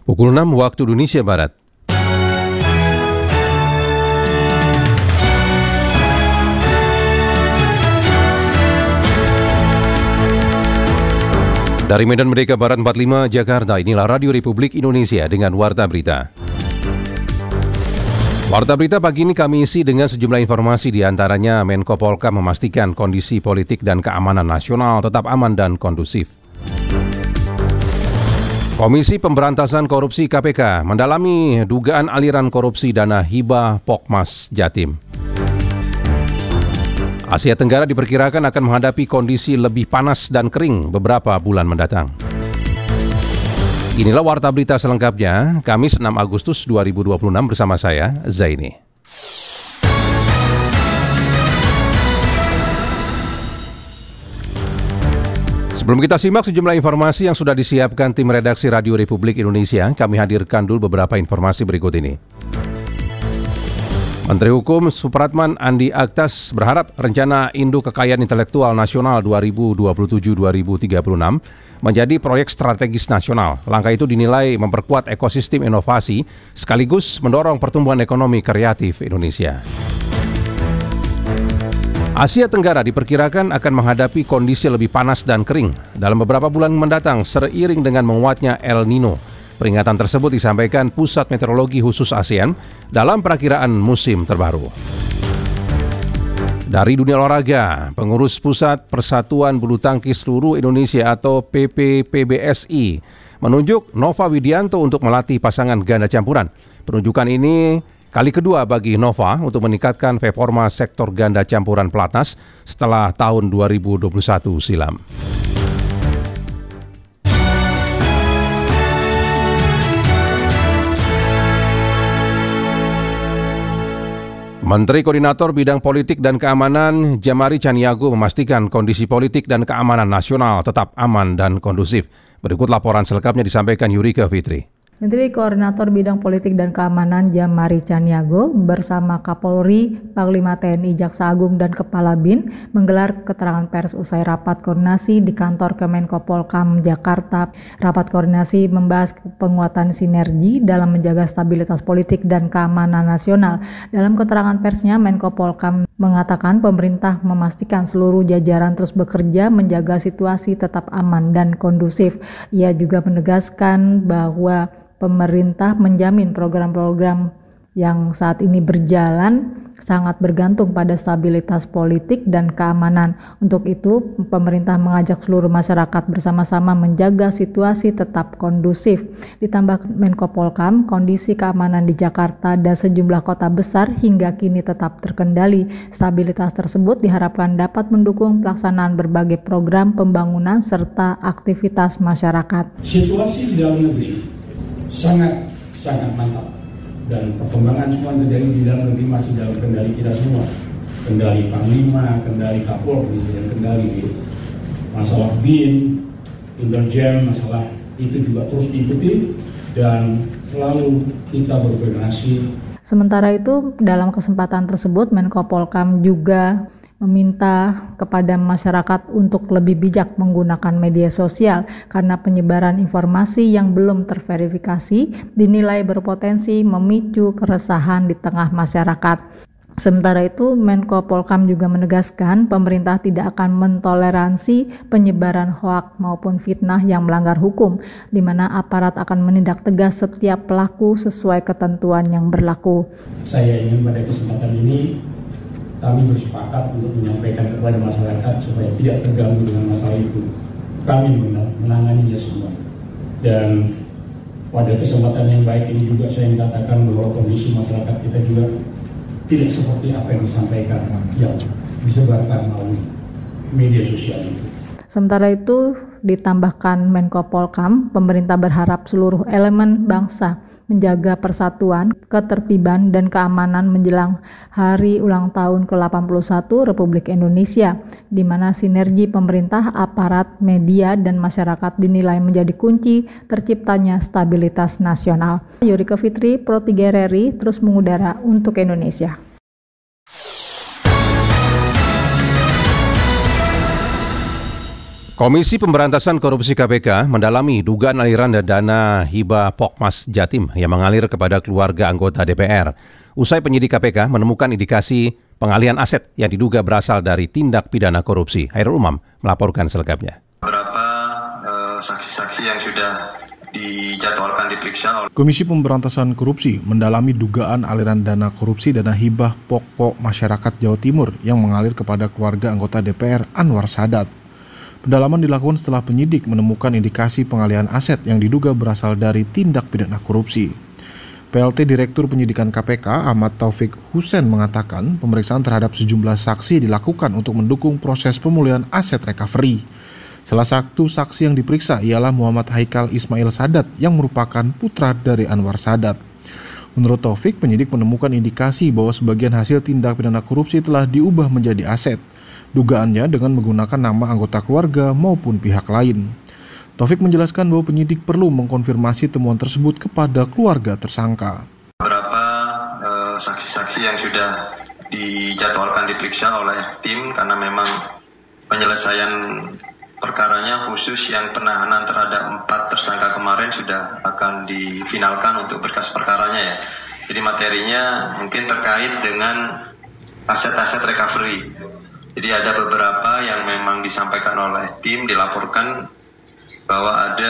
Pukul 6 waktu Indonesia Barat. Dari Medan Merdeka Barat 45, Jakarta, inilah Radio Republik Indonesia dengan Warta Berita. Warta Berita pagi ini kami isi dengan sejumlah informasi, diantaranya Menko Polhukam memastikan kondisi politik dan keamanan nasional tetap aman dan kondusif. Komisi Pemberantasan Korupsi KPK mendalami dugaan aliran korupsi dana hibah Pokmas Jatim. Asia Tenggara diperkirakan akan menghadapi kondisi lebih panas dan kering beberapa bulan mendatang. Inilah Warta Berita selengkapnya, Kamis 6 Agustus 2026 bersama saya, Zaini. Sebelum kita simak sejumlah informasi yang sudah disiapkan tim redaksi Radio Republik Indonesia, kami hadirkan dulu beberapa informasi berikut ini. Menteri Hukum Supratman Andi Aktas berharap rencana Induk Kekayaan Intelektual Nasional 2027-2036 menjadi proyek strategis nasional. Langkah itu dinilai memperkuat ekosistem inovasi sekaligus mendorong pertumbuhan ekonomi kreatif Indonesia. Asia Tenggara diperkirakan akan menghadapi kondisi lebih panas dan kering dalam beberapa bulan mendatang seiring dengan menguatnya El Nino. Peringatan tersebut disampaikan Pusat Meteorologi Khusus ASEAN dalam perakiraan musim terbaru. Dari dunia olahraga, pengurus Pusat Persatuan Bulu Tangkis Seluruh Indonesia atau PPPBSI menunjuk Nova Widianto untuk melatih pasangan ganda campuran. Penunjukan ini kali kedua bagi Nova untuk meningkatkan performa sektor ganda campuran pelatnas setelah tahun 2021 silam. Menteri Koordinator Bidang Politik dan Keamanan Jamari Chaniago memastikan kondisi politik dan keamanan nasional tetap aman dan kondusif. Berikut laporan selengkapnya disampaikan Yurika Fitri. Menteri Koordinator Bidang Politik dan Keamanan Jamari Chaniago bersama Kapolri, Panglima TNI, Jaksa Agung, dan Kepala BIN menggelar keterangan pers usai rapat koordinasi di kantor Kemenko Polhukam Jakarta. Rapat koordinasi membahas penguatan sinergi dalam menjaga stabilitas politik dan keamanan nasional. Dalam keterangan persnya, Menko Polhukam mengatakan pemerintah memastikan seluruh jajaran terus bekerja menjaga situasi tetap aman dan kondusif. Ia juga menegaskan bahwa pemerintah menjamin program-program yang saat ini berjalan sangat bergantung pada stabilitas politik dan keamanan. Untuk itu, pemerintah mengajak seluruh masyarakat bersama-sama menjaga situasi tetap kondusif. Ditambah Menko Polhukam, kondisi keamanan di Jakarta dan sejumlah kota besar hingga kini tetap terkendali. Stabilitas tersebut diharapkan dapat mendukung pelaksanaan berbagai program pembangunan serta aktivitas masyarakat. Situasi di dalam negeri sangat mantap dan perkembangan semua terjadi di dalam negeri masih dalam kendali kita semua, kendali Panglima, kendali Kapolri, dan kendali masalah BIN, Intelijen, masalah itu juga terus diikuti dan selalu kita berkoordinasi. Sementara itu, dalam kesempatan tersebut Menko Polhukam juga meminta kepada masyarakat untuk lebih bijak menggunakan media sosial karena penyebaran informasi yang belum terverifikasi dinilai berpotensi memicu keresahan di tengah masyarakat. Sementara itu, Menko Polhukam juga menegaskan pemerintah tidak akan mentoleransi penyebaran hoaks maupun fitnah yang melanggar hukum, di mana aparat akan menindak tegas setiap pelaku sesuai ketentuan yang berlaku. Saya ingin pada kesempatan ini kami bersepakat untuk menyampaikan kepada masyarakat supaya tidak terganggu dengan masalah itu. Kami menanganinya semua. Dan pada kesempatan yang baik ini juga saya ingin katakan bahwa kondisi masyarakat kita juga tidak seperti apa yang disampaikan yang disebarkan melalui media sosial itu. Sementara itu, ditambahkan Menko Polhukam, pemerintah berharap seluruh elemen bangsa menjaga persatuan, ketertiban, dan keamanan menjelang Hari Ulang Tahun ke-81 Republik Indonesia, di mana sinergi pemerintah, aparat, media, dan masyarakat dinilai menjadi kunci terciptanya stabilitas nasional. Yurika Fitri, Pro 3 RRI, terus mengudara untuk Indonesia. Komisi Pemberantasan Korupsi KPK mendalami dugaan aliran dana hibah Pokmas Jatim yang mengalir kepada keluarga anggota DPR. Usai penyidik KPK menemukan indikasi pengalihan aset yang diduga berasal dari tindak pidana korupsi. Hairul Umam melaporkan selengkapnya. Beberapa saksi-saksi yang sudah dijadwalkan diperiksa. Komisi Pemberantasan Korupsi mendalami dugaan aliran dana korupsi dana hibah pokok masyarakat Jawa Timur yang mengalir kepada keluarga anggota DPR Anwar Sadat. Pendalaman dilakukan setelah penyidik menemukan indikasi pengalihan aset yang diduga berasal dari tindak pidana korupsi. PLT Direktur Penyidikan KPK Ahmad Taufik Husen mengatakan pemeriksaan terhadap sejumlah saksi dilakukan untuk mendukung proses pemulihan aset recovery. Salah satu saksi yang diperiksa ialah Muhammad Haikal Ismail Sadat yang merupakan putra dari Anwar Sadat. Menurut Taufik, penyidik menemukan indikasi bahwa sebagian hasil tindak pidana korupsi telah diubah menjadi aset. Dugaannya dengan menggunakan nama anggota keluarga maupun pihak lain. Taufik menjelaskan bahwa penyidik perlu mengkonfirmasi temuan tersebut kepada keluarga tersangka. Beberapa saksi-saksi yang sudah dijadwalkan diperiksa oleh tim karena memang penyelesaian perkaranya khusus yang penahanan terhadap 4 tersangka kemarin sudah akan difinalkan untuk berkas perkaranya ya. Jadi materinya mungkin terkait dengan aset-aset recovery. Jadi ada beberapa yang memang disampaikan oleh tim, dilaporkan bahwa ada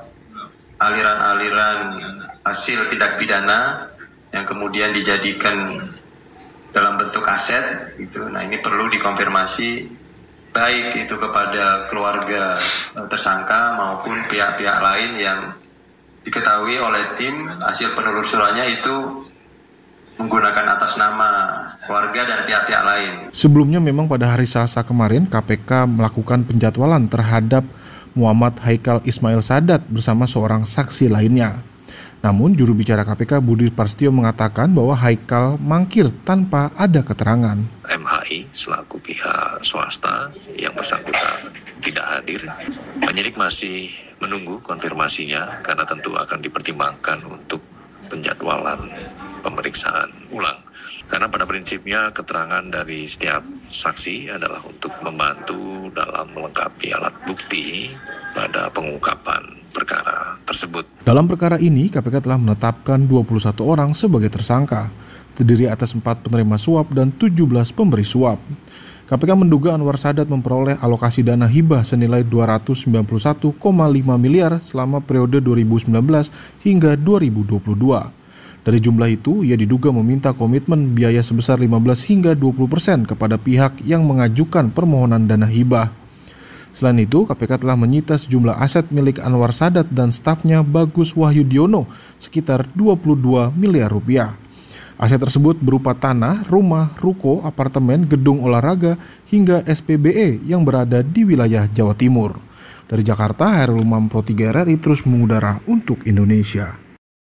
aliran-aliran hasil tindak pidana yang kemudian dijadikan dalam bentuk aset gitu. Nah, ini perlu dikonfirmasi baik itu kepada keluarga tersangka maupun pihak-pihak lain yang diketahui oleh tim hasil penelusurannya itu menggunakan atas nama keluarga dan pihak-pihak lain. Sebelumnya memang pada hari Selasa kemarin KPK melakukan penjadwalan terhadap Muhammad Haikal Ismail Sadat bersama seorang saksi lainnya. Namun juru bicara KPK Budi Prasetyo mengatakan bahwa Haikal mangkir tanpa ada keterangan. MHI selaku pihak swasta yang bersangkutan tidak hadir. Penyidik masih menunggu konfirmasinya karena tentu akan dipertimbangkan untuk penjadwalan pemeriksaan ulang. Karena pada prinsipnya keterangan dari setiap saksi adalah untuk membantu dalam melengkapi alat bukti pada pengungkapan perkara tersebut. Dalam perkara ini, KPK telah menetapkan 21 orang sebagai tersangka, terdiri atas 4 penerima suap dan 17 pemberi suap. KPK menduga Anwar Sadat memperoleh alokasi dana hibah senilai 291,5 miliar selama periode 2019 hingga 2022. Dari jumlah itu, ia diduga meminta komitmen biaya sebesar 15 hingga 20% kepada pihak yang mengajukan permohonan dana hibah. Selain itu, KPK telah menyita sejumlah aset milik Anwar Sadat dan stafnya Bagus Wahyudiono sekitar 22 miliar rupiah. Aset tersebut berupa tanah, rumah, ruko, apartemen, gedung olahraga, hingga SPBE yang berada di wilayah Jawa Timur. Dari Jakarta, Hairul Umam Pro 3 RRI terus mengudara untuk Indonesia.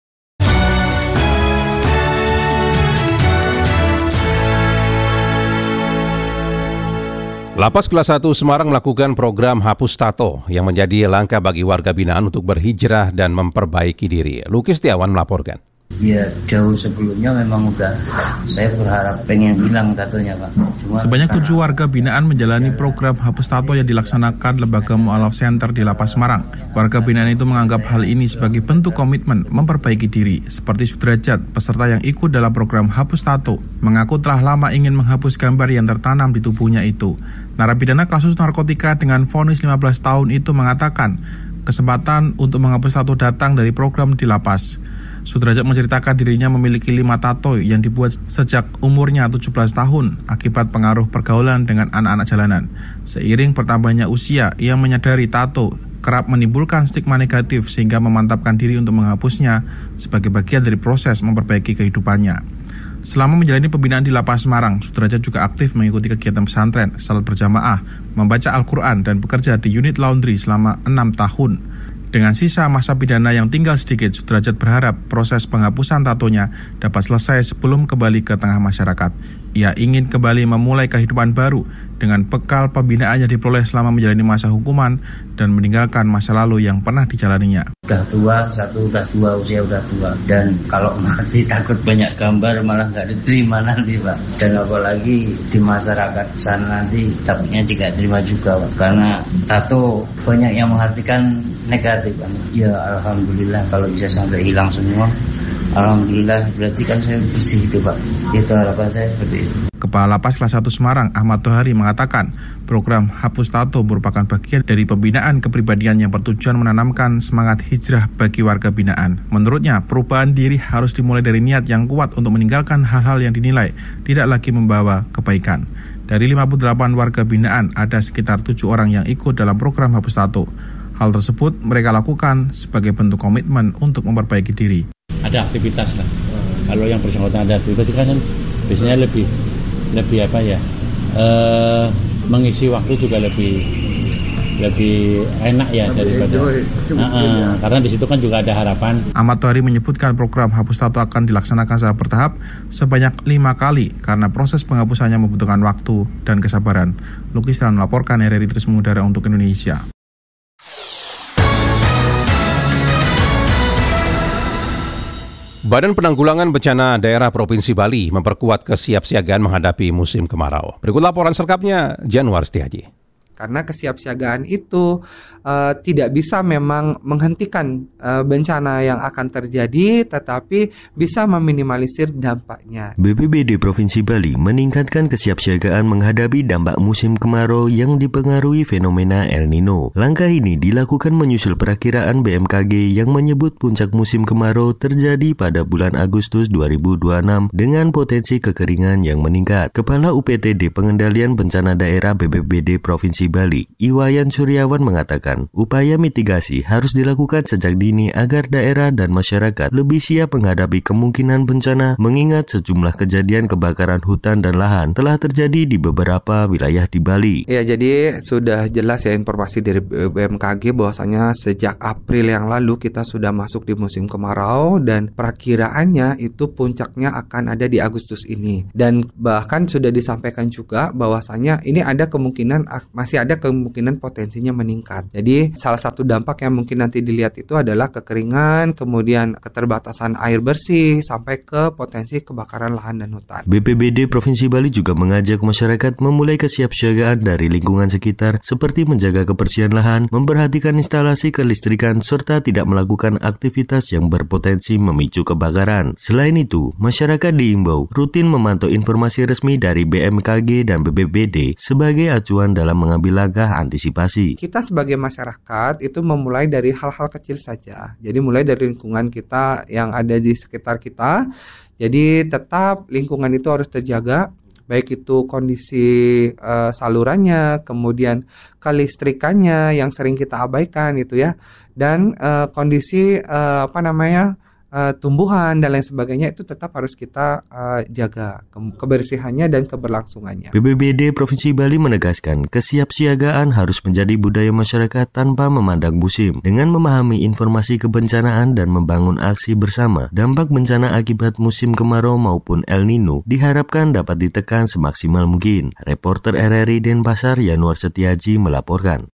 Lapas Kelas 1 Semarang melakukan program Hapus Tato yang menjadi langkah bagi warga binaan untuk berhijrah dan memperbaiki diri. Luki Setiawan melaporkan. Ya, jauh sebelumnya memang saya berharap pengen hilang tatonya, Pak. Sebanyak 7 warga binaan menjalani program Hapus Tato yang dilaksanakan Lembaga Mu'alaf Center di Lapas Semarang. Warga binaan itu menganggap hal ini sebagai bentuk komitmen memperbaiki diri. Seperti Sudrajat, peserta yang ikut dalam program Hapus Tato, mengaku telah lama ingin menghapus gambar yang tertanam di tubuhnya itu. Narapidana kasus narkotika dengan vonis 15 tahun itu mengatakan kesempatan untuk menghapus tato datang dari program di lapas. Sudrajat menceritakan dirinya memiliki 5 tato yang dibuat sejak umurnya 17 tahun akibat pengaruh pergaulan dengan anak-anak jalanan. Seiring bertambahnya usia, ia menyadari tato kerap menimbulkan stigma negatif sehingga memantapkan diri untuk menghapusnya sebagai bagian dari proses memperbaiki kehidupannya. Selama menjalani pembinaan di Lapas Semarang, Sudrajat juga aktif mengikuti kegiatan pesantren, salat berjamaah, membaca Al-Quran, dan bekerja di unit laundry selama 6 tahun. Dengan sisa masa pidana yang tinggal sedikit, Sudrajat berharap proses penghapusan tatonya dapat selesai sebelum kembali ke tengah masyarakat. Ia ingin kembali memulai kehidupan baru dengan bekal pembinaan yang diperoleh selama menjalani masa hukuman dan meninggalkan masa lalu yang pernah dijalaninya. Udah tua, satu udah tua, usia udah tua. Dan kalau mati takut banyak gambar malah nggak diterima nanti Pak. Dan apalagi di masyarakat sana nanti takutnya tidak terima juga Pak. Karena tato banyak yang mengartikan negatif Pak. Ya alhamdulillah kalau bisa sampai hilang semua. Alhamdulillah berarti kan saya bersih itu Pak. Itu harapan saya seperti itu. Kepala Lapas Kelas 1 Semarang, Ahmad Tohari mengatakan, program Hapus Tato merupakan bagian dari pembinaan kepribadian yang bertujuan menanamkan semangat hijrah bagi warga binaan. Menurutnya, perubahan diri harus dimulai dari niat yang kuat untuk meninggalkan hal-hal yang dinilai tidak lagi membawa kebaikan. Dari 58 warga binaan, ada sekitar 7 orang yang ikut dalam program Hapus Tato. Hal tersebut mereka lakukan sebagai bentuk komitmen untuk memperbaiki diri. Ada aktivitas lah. Kalau yang bersangkutan ada aktivitas kan biasanya lebih apa ya, mengisi waktu juga lebih enak ya daripada karena di situ kan juga ada harapan. Ahmad Tohari menyebutkan program Hapus Tato akan dilaksanakan secara bertahap sebanyak 5 kali karena proses penghapusannya membutuhkan waktu dan kesabaran. Lukis telah melaporkan RRI Terus Mengudara untuk Indonesia. Badan Penanggulangan Bencana Daerah Provinsi Bali memperkuat kesiapsiagaan menghadapi musim kemarau. Berikut laporan selengkapnya, Januar Setiaji. Karena kesiapsiagaan itu tidak bisa memang menghentikan bencana yang akan terjadi, tetapi bisa meminimalisir dampaknya. BPBD Provinsi Bali meningkatkan kesiapsiagaan menghadapi dampak musim kemarau yang dipengaruhi fenomena El Nino. Langkah ini dilakukan menyusul perakiraan BMKG yang menyebut puncak musim kemarau terjadi pada bulan Agustus 2026 dengan potensi kekeringan yang meningkat. Kepala UPTD Pengendalian Bencana Daerah BPBD Provinsi Bali, Iwayan Suryawan mengatakan, upaya mitigasi harus dilakukan sejak dini agar daerah dan masyarakat lebih siap menghadapi kemungkinan bencana mengingat sejumlah kejadian kebakaran hutan dan lahan telah terjadi di beberapa wilayah di Bali. Ya, jadi sudah jelas ya informasi dari BMKG bahwasanya sejak April yang lalu kita sudah masuk di musim kemarau dan perakiraannya itu puncaknya akan ada di Agustus ini. Dan bahkan sudah disampaikan juga bahwasanya ini ada kemungkinan masih ada kemungkinan potensinya meningkat. Jadi salah satu dampak yang mungkin nanti dilihat itu adalah kekeringan, kemudian keterbatasan air bersih, sampai ke potensi kebakaran lahan dan hutan. BPBD Provinsi Bali juga mengajak masyarakat memulai kesiapsiagaan dari lingkungan sekitar seperti menjaga kebersihan lahan, memperhatikan instalasi kelistrikan, serta tidak melakukan aktivitas yang berpotensi memicu kebakaran. Selain itu, masyarakat diimbau rutin memantau informasi resmi dari BMKG dan BPBD sebagai acuan dalam mengambil langkah antisipasi. Kita sebagai masyarakat itu memulai dari hal-hal kecil saja. Jadi mulai dari lingkungan kita yang ada di sekitar kita. Jadi tetap lingkungan itu harus terjaga, baik itu kondisi salurannya, kemudian kelistrikannya yang sering kita abaikan itu ya, dan kondisi tumbuhan dan lain sebagainya itu tetap harus kita jaga kebersihannya dan keberlangsungannya. BPBD Provinsi Bali menegaskan kesiapsiagaan harus menjadi budaya masyarakat tanpa memandang musim. Dengan memahami informasi kebencanaan dan membangun aksi bersama, dampak bencana akibat musim kemarau maupun El Nino diharapkan dapat ditekan semaksimal mungkin. Reporter RRI Denpasar Januar Setiaji melaporkan.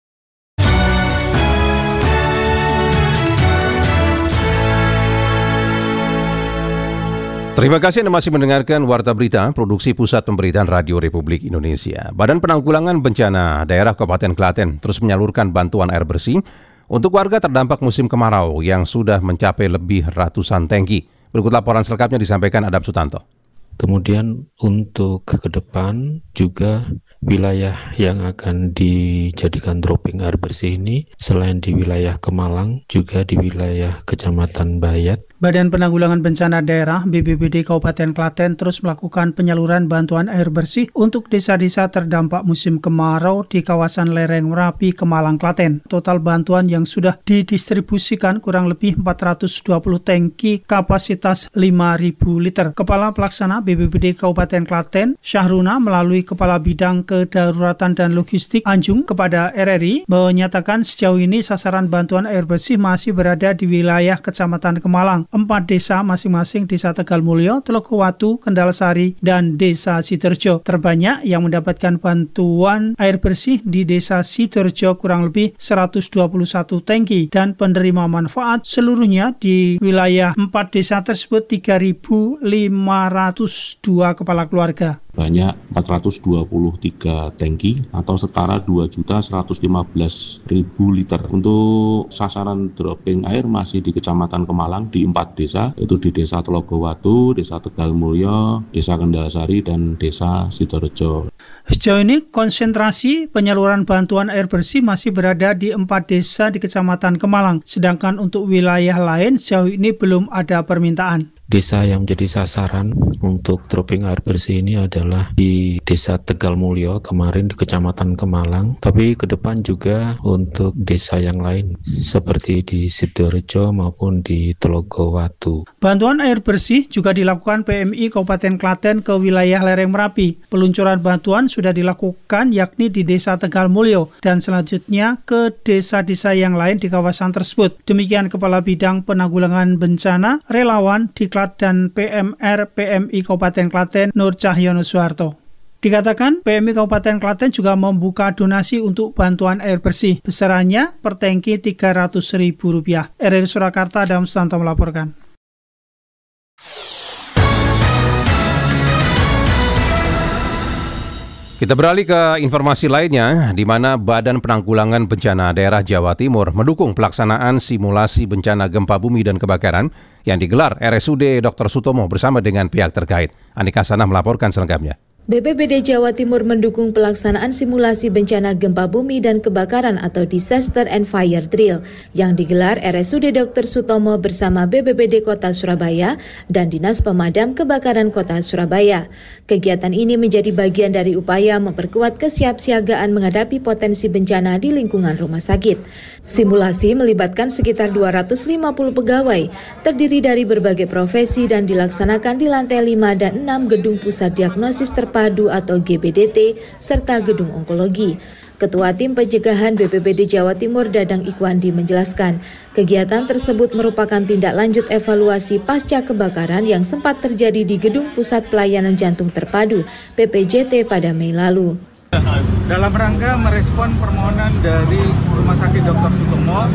Terima kasih Anda masih mendengarkan Warta Berita, produksi Pusat Pemberitaan Radio Republik Indonesia. Badan Penanggulangan Bencana Daerah Kabupaten Klaten terus menyalurkan bantuan air bersih untuk warga terdampak musim kemarau yang sudah mencapai lebih ratusan tangki. Berikut laporan selengkapnya disampaikan Adap Sutanto. Kemudian untuk ke depan juga wilayah yang akan dijadikan dropping air bersih ini selain di wilayah Kemalang juga di wilayah Kecamatan Bayat. Badan Penanggulangan Bencana Daerah BPBD Kabupaten Klaten terus melakukan penyaluran bantuan air bersih untuk desa-desa terdampak musim kemarau di kawasan lereng Merapi, Kemalang, Klaten. Total bantuan yang sudah didistribusikan kurang lebih 420 tangki kapasitas 5.000 liter. Kepala Pelaksana BPBD Kabupaten Klaten, Syahruna, melalui Kepala Bidang Kedaruratan dan Logistik Anjung kepada RRI menyatakan sejauh ini sasaran bantuan air bersih masih berada di wilayah Kecamatan Kemalang. 4 desa masing-masing Desa Tegalmulyo, Telogowatu, Kendalasari, dan Desa Sidoarjo. Terbanyak yang mendapatkan bantuan air bersih di Desa Sidoarjo kurang lebih 121 tangki dan penerima manfaat seluruhnya di wilayah 4 desa tersebut 3.502 kepala keluarga. Banyak 423 tangki atau setara 2.115.000 liter. Untuk sasaran dropping air masih di Kecamatan Kemalang di 4 desa, yaitu di Desa Telogowatu, Desa Tegalmulyo, Desa Kendalasari, dan Desa Sidoarjo. Sejauh ini konsentrasi penyaluran bantuan air bersih masih berada di 4 desa di Kecamatan Kemalang, sedangkan untuk wilayah lain sejauh ini belum ada permintaan. Desa yang menjadi sasaran untuk dropping air bersih ini adalah di Desa Tegalmulyo kemarin di Kecamatan Kemalang, tapi ke depan juga untuk desa yang lain seperti di Sidoarjo maupun di Telogowatu. Bantuan air bersih juga dilakukan PMI Kabupaten Klaten ke wilayah lereng Merapi. Peluncuran bantuan sudah dilakukan yakni di Desa Tegalmulyo dan selanjutnya ke desa-desa yang lain di kawasan tersebut. Demikian Kepala Bidang Penanggulangan Bencana Relawan Diklat dan PMR PMI Kabupaten Klaten Nur Cahyono Suharto. Dikatakan PMI Kabupaten Klaten juga membuka donasi untuk bantuan air bersih. Besarannya per tangki Rp300.000. RRI Surakarta, Adam Susanto melaporkan. Kita beralih ke informasi lainnya, di mana Badan Penanggulangan Bencana Daerah Jawa Timur mendukung pelaksanaan simulasi bencana gempa bumi dan kebakaran yang digelar RSUD Dr. Sutomo bersama dengan pihak terkait. Anika Sanah melaporkan selengkapnya. BPBD Jawa Timur mendukung pelaksanaan simulasi bencana gempa bumi dan kebakaran atau Disaster and Fire Drill yang digelar RSUD Dr. Sutomo bersama BPBD Kota Surabaya dan Dinas Pemadam Kebakaran Kota Surabaya. Kegiatan ini menjadi bagian dari upaya memperkuat kesiapsiagaan menghadapi potensi bencana di lingkungan rumah sakit. Simulasi melibatkan sekitar 250 pegawai, terdiri dari berbagai profesi dan dilaksanakan di lantai 5 dan 6 gedung pusat diagnosis terpadu atau GBDT serta gedung onkologi. Ketua Tim Pencegahan BPBD Jawa Timur Dadang Ikwandi menjelaskan, kegiatan tersebut merupakan tindak lanjut evaluasi pasca kebakaran yang sempat terjadi di Gedung Pusat Pelayanan Jantung Terpadu PPJT pada Mei lalu. Dalam rangka merespon permohonan dari Rumah Sakit Dr. Sutomo